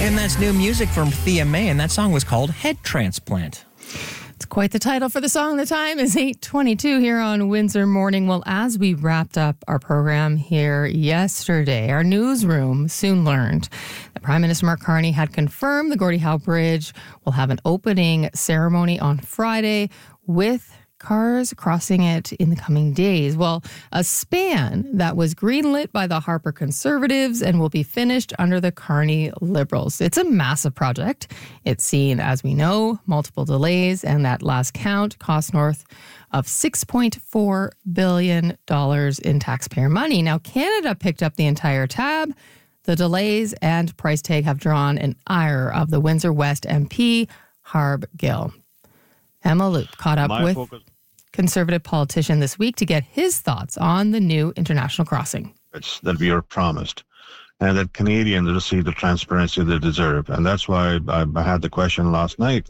And that's new music from Thea May, and that song was called Head Transplant. It's quite the title for the song. The time is 8:22 here on Windsor Morning. Well, as we wrapped up our program here yesterday, our newsroom soon learned that Prime Minister Mark Carney had confirmed the Gordie Howe Bridge will have an opening ceremony on Friday with cars crossing it in the coming days. Well, a span that was greenlit by the Harper Conservatives and will be finished under the Carney Liberals. It's a massive project. It's seen, as we know, multiple delays, and that last count cost north of $6.4 billion in taxpayer money. Now, Canada picked up the entire tab. The delays and price tag have drawn an ire of the Windsor West MP, Harb Gill. Emma Loop caught up with Conservative politician this week to get his thoughts on the new international crossing. It's that we are promised, and that Canadians receive the transparency they deserve. And that's why I had the question last night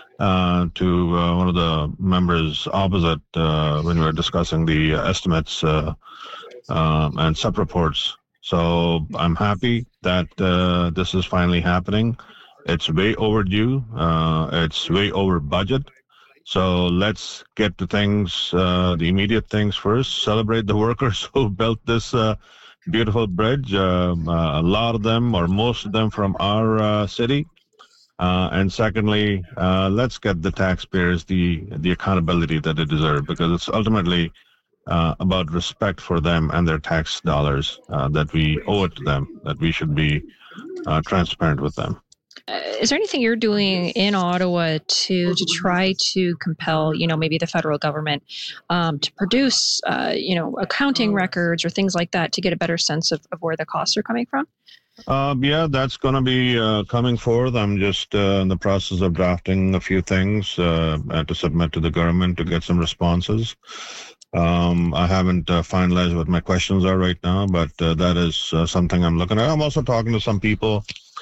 to one of the members opposite when we were discussing the estimates and sub-reports. So I'm happy that this is finally happening. It's way overdue. It's way over budget. So let's get to things, the immediate things first. Celebrate the workers who built this beautiful bridge. A lot of them, or most of them, from our city. And secondly, let's get the taxpayers the accountability that they deserve, because it's ultimately about respect for them and their tax dollars, that we owe it to them, that we should be transparent with them. Is there anything you're doing in Ottawa to try to compel, maybe the federal government to produce, accounting records or things like that to get a better sense of where the costs are coming from? Yeah, that's going to be coming forth. I'm just in the process of drafting a few things to submit to the government to get some responses. I haven't finalized what my questions are right now, but that is something I'm looking at. I'm also talking to some people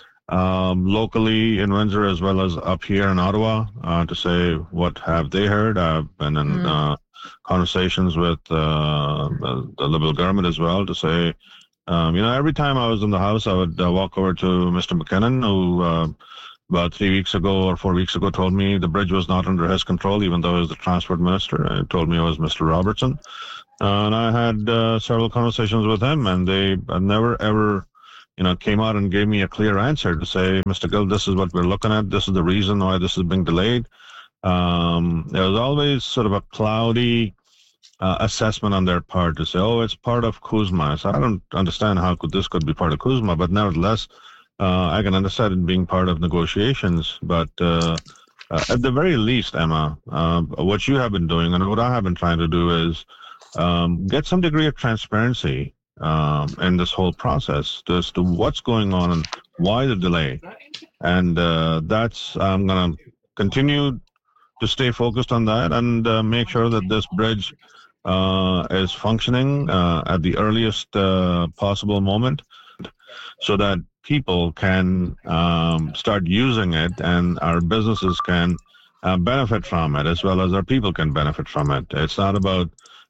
locally in Windsor as well as up here in Ottawa to say what have they heard. I've been in conversations with the Liberal government as well to say, every time I was in the House, I would walk over to Mr. McKinnon, who about 3 weeks ago or 4 weeks ago told me the bridge was not under his control, even though he was the transport minister. And he told me it was Mr. Robertson. And I had several conversations with him, and they never, ever came out and gave me a clear answer to say, Mr. Gill, this is what we're looking at. This is the reason why this is being delayed. There was always sort of a cloudy assessment on their part to say, it's part of CUSMA. So I don't understand how this could be part of CUSMA, but nevertheless, I can understand it being part of negotiations. But at the very least, Emma, what you have been doing and what I have been trying to do is get some degree of transparency in this whole process as to what's going on and why the delay. And I'm going to continue to stay focused on that and make sure that this bridge is functioning at the earliest possible moment so that people can start using it and our businesses can benefit from it as well as our people can benefit from it. It's not about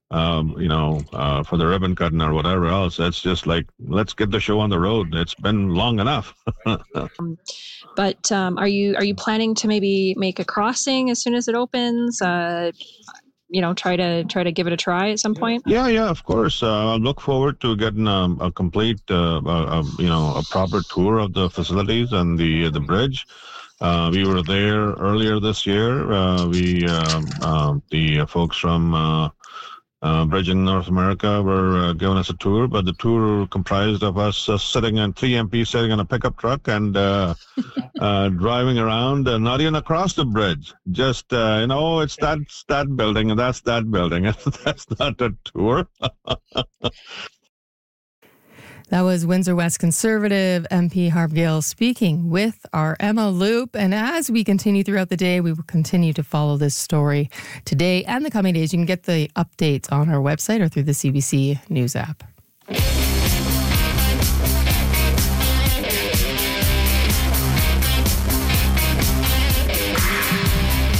for the ribbon cutting or whatever else. It's just like, let's get the show on the road. It's been long enough. But are you planning to maybe make a crossing as soon as it opens? Try to give it a try at some point? Yeah, of course. I look forward to getting a complete, a proper tour of the facilities and the bridge. We were there earlier this year. The folks from Bridge in North America were giving us a tour, but the tour comprised of us sitting in 3 MPs sitting in a pickup truck and driving around, not even across the bridge. Just, it's that building and that's that building. That's not a tour. That was Windsor West Conservative MP Harb Gill speaking with our Emma Loop. And as we continue throughout the day, we will continue to follow this story today and the coming days. You can get the updates on our website or through the CBC News app.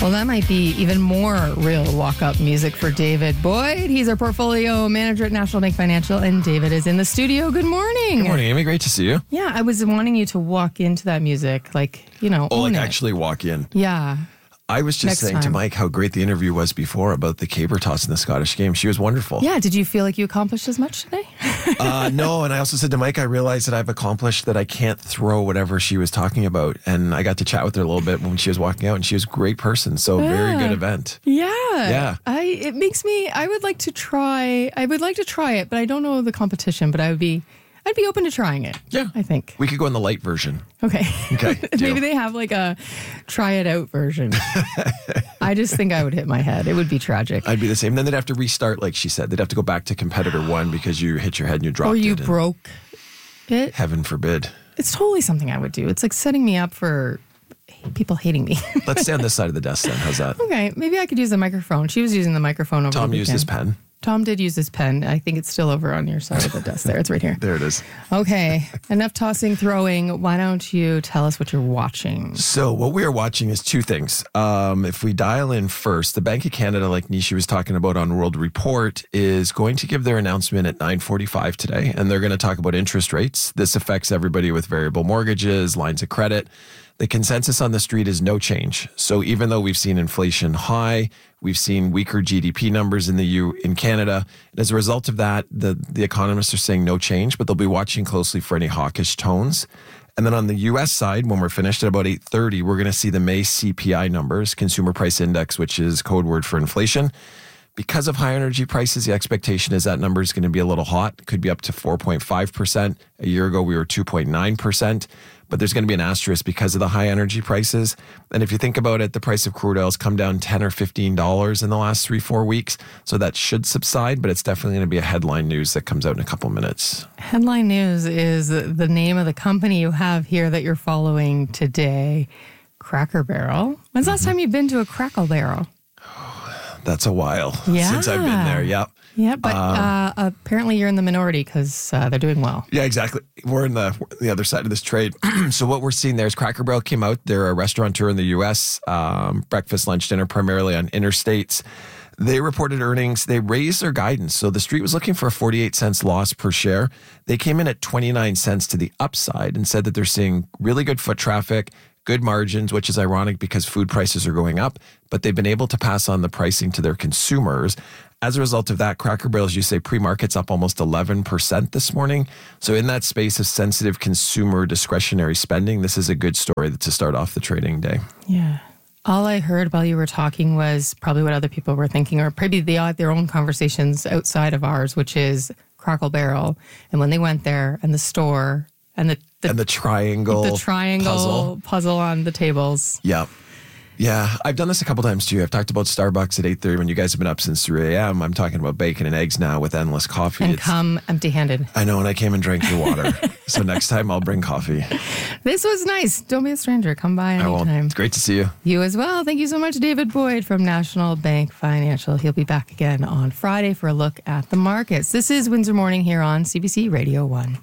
Well, that might be even more real walk-up music for David Boyd. He's our portfolio manager at National Bank Financial, and David is in the studio. Good morning. Good morning, Amy. Great to see you. Yeah, I was wanting you to walk into that music, like, own it. Actually walk in. Yeah. I was just saying to Mike how great the interview was before about the caber toss in the Scottish game. She was wonderful. Yeah. Did you feel like you accomplished as much today? No. And I also said to Mike, I realized that I've accomplished that I can't throw whatever she was talking about. And I got to chat with her a little bit when she was walking out, and she was a great person. So very good event. Yeah. Yeah. It makes me, I would like to try it, but I don't know the competition, but I'd be open to trying it. Yeah. I think. We could go in the light version. Okay. Okay. Maybe they have like a try it out version. I just think I would hit my head. It would be tragic. I'd be the same. Then they'd have to restart, like she said. They'd have to go back to competitor one because you hit your head and you dropped it. Or you broke it. Heaven forbid. It's totally something I would do. It's like setting me up for people hating me. Let's stay on this side of the desk then. How's that? Okay. Maybe I could use the microphone. She was using the microphone over the weekend. Tom used his pen. Tom did use his pen. I think it's still over on your side of the desk there. It's right here. There it is. Okay. Enough tossing, throwing. Why don't you tell us what you're watching? So what we are watching is two things. If we dial in first, the Bank of Canada, like Nishi was talking about on World Report, is going to give their announcement at 9:45 today. And they're going to talk about interest rates. This affects everybody with variable mortgages, lines of credit. The consensus on the street is no change. So even though we've seen inflation high, we've seen weaker GDP numbers in Canada. And as a result of that, the economists are saying no change, but they'll be watching closely for any hawkish tones. And then on the U.S. side, when we're finished at about 8:30, we're going to see the May CPI numbers, Consumer Price Index, which is code word for inflation. Because of high energy prices, the expectation is that number is going to be a little hot. It could be up to 4.5%. A year ago, we were 2.9%. But there's going to be an asterisk because of the high energy prices. And if you think about it, the price of crude oil has come down $10 or $15 in the last 3-4 weeks. So that should subside, but it's definitely going to be a headline news that comes out in a couple minutes. Headline news is the name of the company you have here that you're following today, Cracker Barrel. When's the last time you've been to a Crackle Barrel? That's a while since I've been there. Yep. Yeah, but apparently you're in the minority because they're doing well. Yeah, exactly. We're in the other side of this trade. So what we're seeing there is Cracker Barrel came out. They're a restaurateur in the U.S., breakfast, lunch, dinner, primarily on interstates. They reported earnings. They raised their guidance. So the street was looking for a 48 cents loss per share. They came in at 29 cents to the upside and said that they're seeing really good foot traffic, good margins, which is ironic because food prices are going up, but they've been able to pass on the pricing to their consumers. As a result of that, Cracker Barrel, as you say, pre-market's up almost 11% this morning. So in that space of sensitive consumer discretionary spending, this is a good story to start off the trading day. Yeah. All I heard while you were talking was probably what other people were thinking, or maybe they had their own conversations outside of ours, which is Crackle Barrel. And when they went there and the store and the triangle puzzle on the tables. Yep. Yeah, I've done this a couple times too. I've talked about Starbucks at 8:30 when you guys have been up since 3 a.m. I'm talking about bacon and eggs now with endless coffee. And come empty-handed. I know, and I came and drank your water. So next time I'll bring coffee. This was nice. Don't be a stranger. Come by anytime. It's great to see you. You as well. Thank you so much, David Boyd from National Bank Financial. He'll be back again on Friday for a look at the markets. This is Windsor Morning here on CBC Radio 1.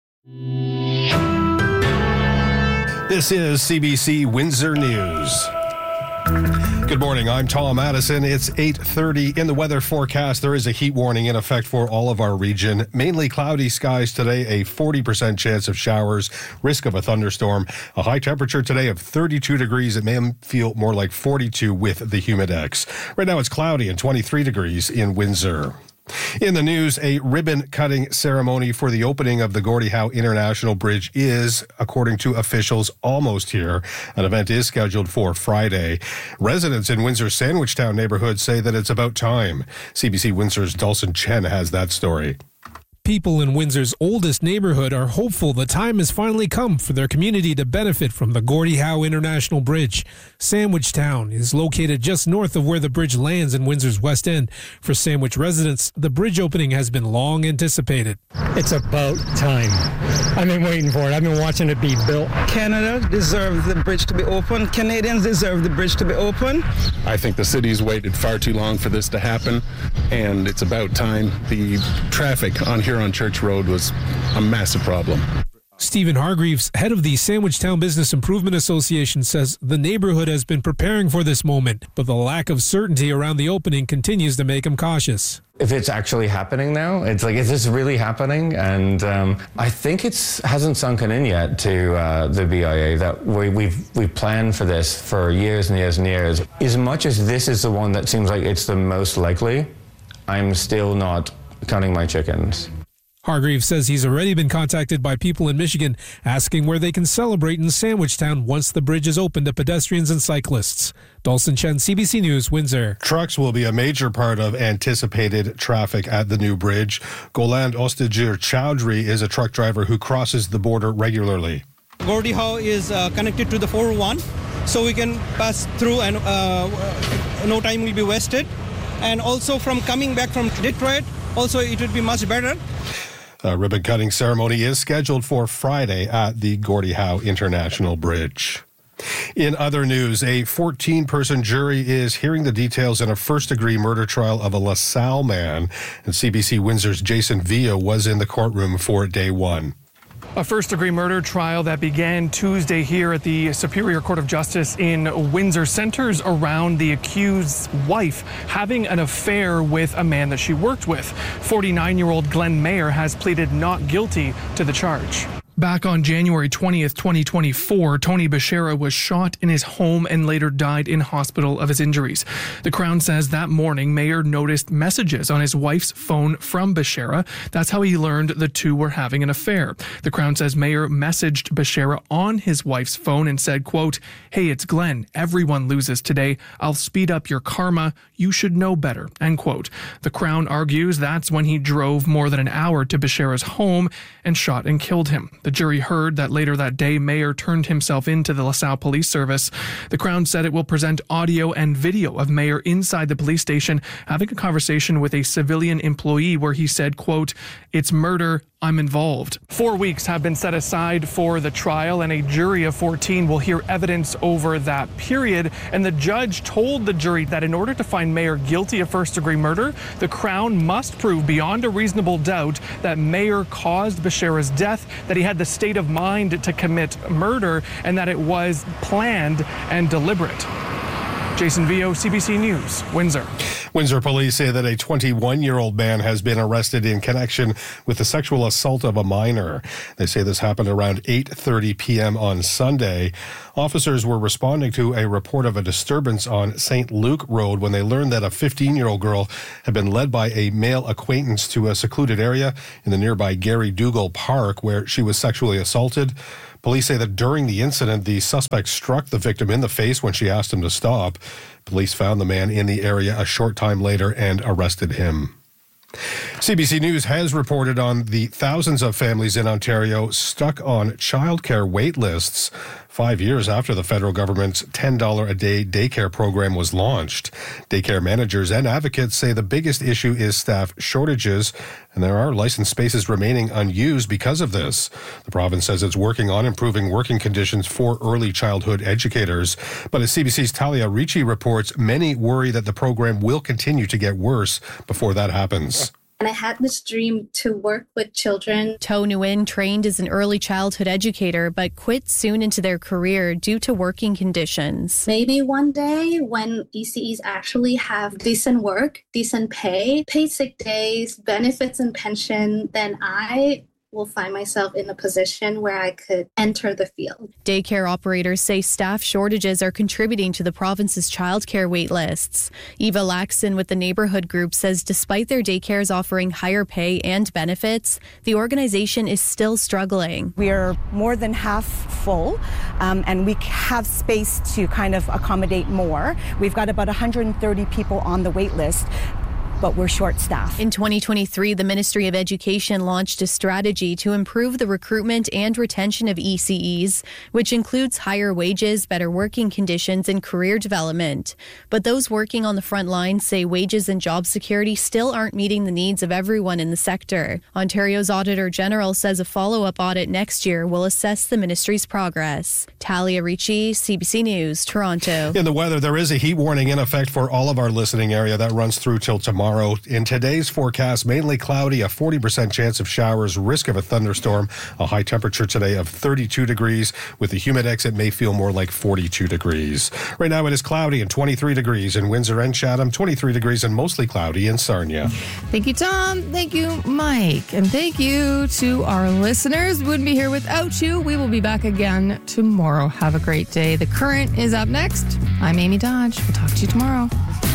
This is CBC Windsor News. Good morning, I'm Tom Addison. It's 8:30. In the weather forecast, there is a heat warning in effect for all of our region. Mainly cloudy skies today, a 40% chance of showers, risk of a thunderstorm. A high temperature today of 32 degrees. It may feel more like 42 with the Humidex. Right now it's cloudy and 23 degrees in Windsor. In the news, a ribbon-cutting ceremony for the opening of the Gordie Howe International Bridge is, according to officials, almost here. An event is scheduled for Friday. Residents in Windsor's Sandwichtown neighborhood say that it's about time. CBC Windsor's Dulcin Chen has that story. People in Windsor's oldest neighborhood are hopeful the time has finally come for their community to benefit from the Gordie Howe International Bridge. Sandwichtown is located just north of where the bridge lands in Windsor's West End. For Sandwich residents, the bridge opening has been long anticipated. It's about time. I've been waiting for it. I've been watching it be built. Canada deserves the bridge to be open. Canadians deserve the bridge to be open. I think the city's waited far too long for this to happen, and it's about time. The traffic on here on Church Road was a massive problem. Stephen Hargreaves, head of the Sandwichtown Business Improvement Association, says the neighborhood has been preparing for this moment, but the lack of certainty around the opening continues to make him cautious. If it's actually happening now, it's like, is this really happening? And I think it hasn't sunken in yet to the BIA that we've planned for this for years and years and years. As much as this is the one that seems like it's the most likely, I'm still not counting my chickens. Hargreaves says he's already been contacted by people in Michigan asking where they can celebrate in Sandwichtown once the bridge is open to pedestrians and cyclists. Dalson Chen, CBC News, Windsor. Trucks will be a major part of anticipated traffic at the new bridge. Goland Ostajir Chowdhury is a truck driver who crosses the border regularly. Gordie Howe is connected to the 401, so we can pass through and no time will be wasted. And also from coming back from Detroit, also it would be much better. A ribbon-cutting ceremony is scheduled for Friday at the Gordie Howe International Bridge. In other news, a 14-person jury is hearing the details in a first-degree murder trial of a LaSalle man. And CBC Windsor's Jason Villa was in the courtroom for day one. A first-degree murder trial that began Tuesday here at the Superior Court of Justice in Windsor centers around the accused's wife having an affair with a man that she worked with. 49-year-old Glenn Mayer has pleaded not guilty to the charge. Back on January 20th, 2024, Tony Beshara was shot in his home and later died in hospital of his injuries. The Crown says that morning, Mayer noticed messages on his wife's phone from Beshara. That's how he learned the two were having an affair. The Crown says Mayer messaged Beshara on his wife's phone and said, quote, "Hey, it's Glenn. Everyone loses today. I'll speed up your karma. You should know better," end quote. The Crown argues that's when he drove more than an hour to Beshara's home and shot and killed him. The jury heard that later that day, Mayer turned himself into the LaSalle Police Service. The Crown said it will present audio and video of Mayer inside the police station having a conversation with a civilian employee where he said, quote, "It's murder. I'm involved." 4 weeks have been set aside for the trial, and a jury of 14 will hear evidence over that period. And the judge told the jury that in order to find Mayer guilty of first-degree murder, the Crown must prove beyond a reasonable doubt that Mayer caused Beshara's death, that he had the state of mind to commit murder, and that it was planned and deliberate. Jason Vio, CBC News, Windsor. Windsor police say that a 21-year-old man has been arrested in connection with the sexual assault of a minor. They say this happened around 8:30 p.m. on Sunday. Officers were responding to a report of a disturbance on St. Luke Road when they learned that a 15-year-old girl had been led by a male acquaintance to a secluded area in the nearby Gary Dougal Park where she was sexually assaulted. Police say that during the incident, the suspect struck the victim in the face when she asked him to stop. Police found the man in the area a short time later and arrested him. CBC News has reported on the thousands of families in Ontario stuck on childcare wait lists 5 years after the federal government's $10 a day daycare program was launched. Daycare managers and advocates say the biggest issue is staff shortages, and there are licensed spaces remaining unused because of this. The province says it's working on improving working conditions for early childhood educators. But as CBC's Talia Ricci reports, many worry that the program will continue to get worse before that happens. And I had this dream to work with children. To Nguyen trained as an early childhood educator, but quit soon into their career due to working conditions. Maybe one day when ECEs actually have decent work, decent pay, paid sick days, benefits and pension, then I will find myself in a position where I could enter the field. Daycare operators say staff shortages are contributing to the province's childcare wait lists. Eva Laxon with the neighborhood group says despite their daycares offering higher pay and benefits, the organization is still struggling. We are more than half full, and we have space to kind of accommodate more. We've got about 130 people on the wait list, but we're short-staffed. In 2023, the Ministry of Education launched a strategy to improve the recruitment and retention of ECEs, which includes higher wages, better working conditions, and career development. But those working on the front line say wages and job security still aren't meeting the needs of everyone in the sector. Ontario's Auditor General says a follow-up audit next year will assess the ministry's progress. Talia Ricci, CBC News, Toronto. In the weather, there is a heat warning in effect for all of our listening area that runs through till tomorrow. tomorrow. In today's forecast, mainly cloudy, a 40% chance of showers, risk of a thunderstorm, a high temperature today of 32 degrees. With the Humidex, it may feel more like 42 degrees. Right now it is cloudy and 23 degrees in Windsor and Chatham, 23 degrees and mostly cloudy in Sarnia. Thank you, Tom. Thank you, Mike. And thank you to our listeners. We wouldn't be here without you. We will be back again tomorrow. Have a great day. The Current is up next. I'm Amy Dodge. We'll talk to you tomorrow.